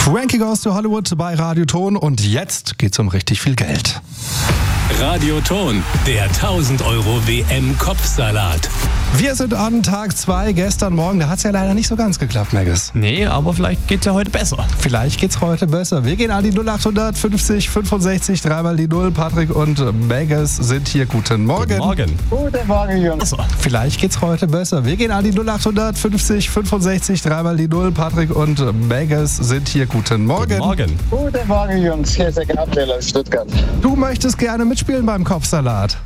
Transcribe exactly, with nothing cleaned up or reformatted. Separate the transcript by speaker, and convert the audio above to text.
Speaker 1: Frankie Goes to Hollywood bei Radioton und jetzt geht's um richtig viel Geld.
Speaker 2: Radioton, der tausend Euro W M-Kopfsalat.
Speaker 1: Wir sind an Tag zwei, gestern Morgen, da hat's ja leider nicht so ganz geklappt, Maggis.
Speaker 3: Nee, aber vielleicht geht's ja heute besser.
Speaker 1: Vielleicht geht's heute besser. Wir gehen an die null acht fünfzig fünfundsechzig, dreimal die null. Patrick und Maggis sind hier. Guten Morgen.
Speaker 3: Guten Morgen.
Speaker 4: Guten Morgen, Jungs.
Speaker 1: Vielleicht geht's heute besser. Wir gehen an die null acht fünfzig fünfundsechzig, dreimal die null. Patrick und Maggis sind hier. Guten Morgen.
Speaker 3: Guten Morgen.
Speaker 4: Guten Morgen, Jungs. Hier ist der Gabriel aus Stuttgart.
Speaker 1: Du möchtest gerne mitspielen beim Kopfsalat.